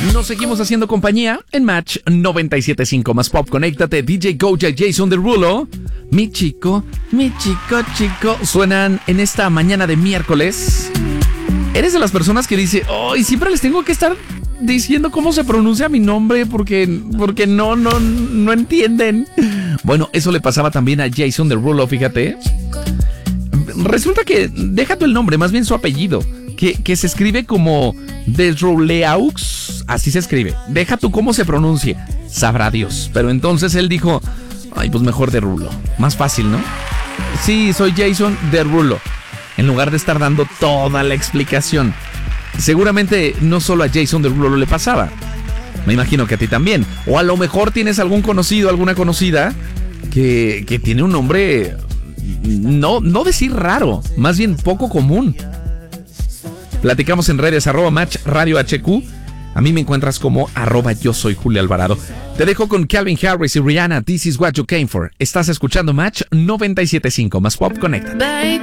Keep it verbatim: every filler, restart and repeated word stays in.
Nos seguimos haciendo compañía en Match noventa y siete punto cinco más Pop. Conéctate, D J Goya, Jason Derulo. Mi chico, mi chico, chico. Suenan en esta mañana de miércoles. ¿Eres de las personas que dice, oh, y siempre les tengo que estar diciendo cómo se pronuncia mi nombre porque, porque no, no, no entienden? Bueno, eso le pasaba también a Jason Derulo, fíjate. Resulta que, deja tú el nombre, más bien su apellido, que, que se escribe como Deruleaux, así se escribe. Deja tú cómo se pronuncia, sabrá Dios. Pero entonces él dijo, ay, pues mejor Derulo, más fácil, ¿no? Sí, soy Jason Derulo, en lugar de estar dando toda la explicación. Seguramente no solo a Jason Derulo le pasaba, me imagino que a ti también. O a lo mejor tienes algún conocido, alguna conocida que, que tiene un nombre, no, no decir raro, más bien poco común. Platicamos en redes, arroba Match Radio H Q. A mí me encuentras como arroba yo soy Julio Alvarado. Te dejo con Calvin Harris y Rihanna, This is what you came for. Estás escuchando Match noventa y siete punto cinco más Pop Connect. Baby,